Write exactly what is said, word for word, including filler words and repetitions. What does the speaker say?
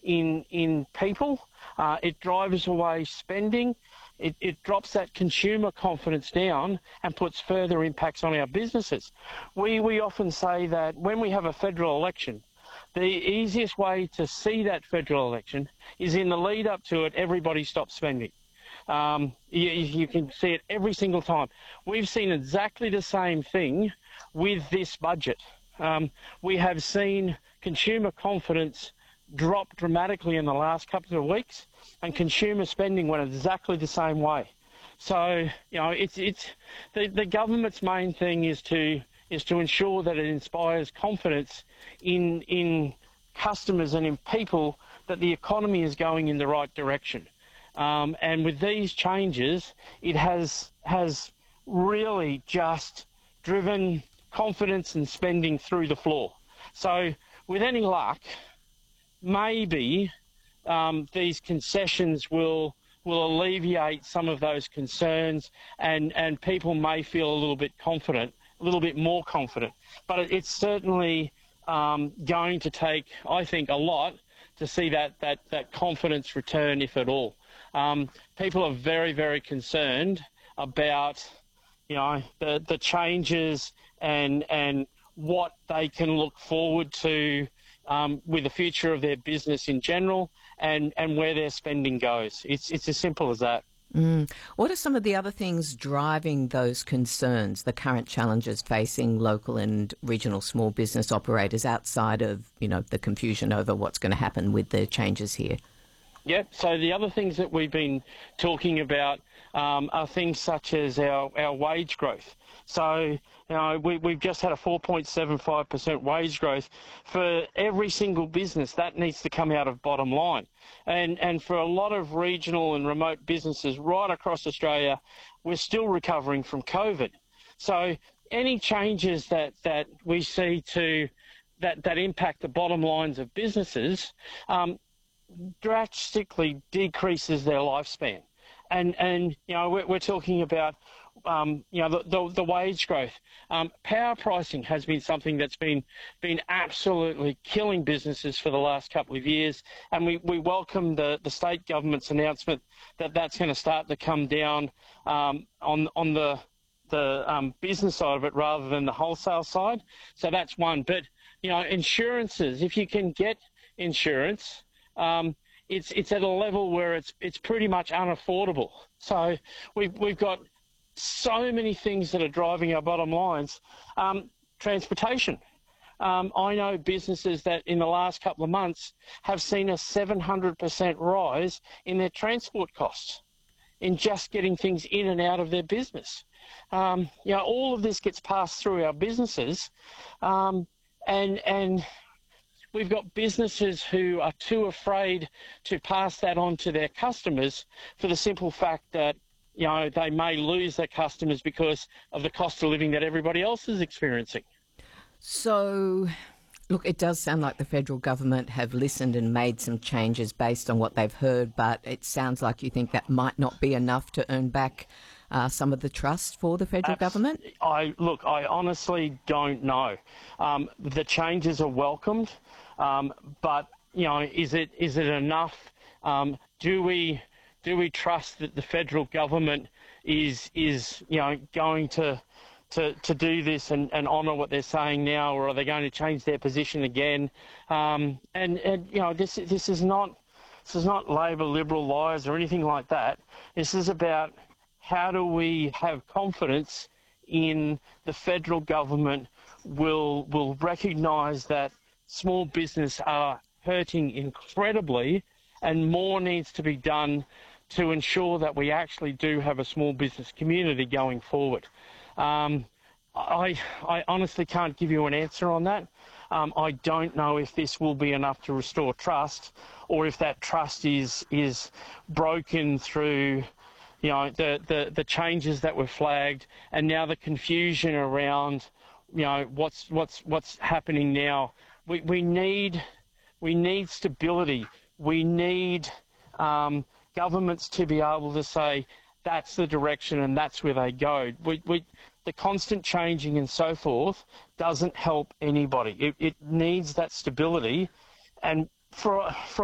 in in people. Uh, it drives away spending. It, it drops that consumer confidence down and puts further impacts on our businesses. We we often say that when we have a federal election, the easiest way to see that federal election is in the lead up to it, everybody stops spending. Um, you, you can see it every single time. We've seen exactly the same thing with this budget. Um, we have seen consumer confidence drop dramatically in the last couple of weeks, and consumer spending went exactly the same way. So, you know, it's it's the, the government's main thing is to is to ensure that it inspires confidence in in customers and in people that the economy is going in the right direction. Um, and with these changes, it has has really just driven confidence and spending through the floor. So, with any luck, maybe um, these concessions will will alleviate some of those concerns, and, and people may feel a little bit confident, a little bit more confident. But it, it's certainly um, going to take, I think, a lot to see that, that, that confidence return, if at all. Um, people are very, very concerned about, you know, the, the changes and and what they can look forward to um, with the future of their business in general, and, and where their spending goes. It's it's as simple as that. Mm. What are some of the other things driving those concerns, the current challenges facing local and regional small business operators outside of, you know, the confusion over what's going to happen with the changes here? Yeah, so the other things that we've been talking about um, are things such as our, our wage growth. So, you know, we, we've just had a four point seven five percent wage growth. For every single business, that needs to come out of bottom line. And, and for a lot of regional and remote businesses right across Australia, we're still recovering from COVID. So any changes that, that we see to that, that impact the bottom lines of businesses, um, drastically decreases their lifespan. And, and you know, we're, we're talking about, um, you know, the, the, the wage growth. Um, power pricing has been something that's been been absolutely killing businesses for the last couple of years. And we, we welcome the, the state government's announcement that that's going to start to come down um, on, on the, the um, business side of it rather than the wholesale side. So that's one. But, you know, insurances, if you can get insurance, Um, it's it's at a level where it's it's pretty much unaffordable. So we've we've got so many things that are driving our bottom lines. Um, transportation. Um, I know businesses that in the last couple of months have seen a seven hundred percent rise in their transport costs in just getting things in and out of their business. Um, you know, all of this gets passed through our businesses, um, and and. We've got businesses who are too afraid to pass that on to their customers for the simple fact that, you know, they may lose their customers because of the cost of living that everybody else is experiencing. So, look, it does sound like the federal government have listened and made some changes based on what they've heard, but it sounds like you think that might not be enough to earn back Uh, some of the trust for the federal Abs- government? I look, I honestly don't know. Um, the changes are welcomed, um, but you know, is it is it enough? Um, do we do we trust that the federal government is is you know going to to, to do this and, and honour what they're saying now, or are they going to change their position again? Um, and and you know, this this is not this is not Labor, Liberal, liars or anything like that. This is about how do we have confidence in the federal government will will recognise that small business are hurting incredibly, and more needs to be done to ensure that we actually do have a small business community going forward. Um, I, I honestly can't give you an answer on that. Um, I don't know if this will be enough to restore trust, or if that trust is is broken through, you know, the, the, the changes that were flagged, and now the confusion around, you know, what's what's what's happening now. We we need we need stability. We need um, governments to be able to say that's the direction and that's where they go. We we the constant changing and so forth doesn't help anybody. It it needs that stability, and for for